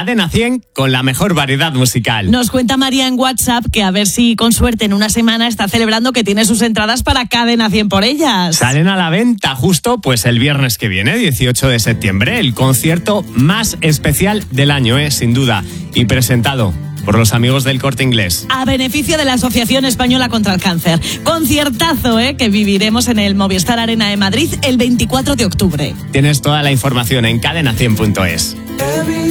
Cadena 100 con la mejor variedad musical. Nos cuenta María en WhatsApp que a ver si con suerte en una semana está celebrando que tiene sus entradas para Cadena 100 por ellas. Salen a la venta justo pues el viernes que viene, 18 de septiembre, el concierto más especial del año, sin duda, y presentado por los amigos del Corte Inglés. A beneficio de la Asociación Española contra el Cáncer. Conciertazo, que viviremos en el Movistar Arena de Madrid el 24 de octubre. Tienes toda la información en cadena100.es.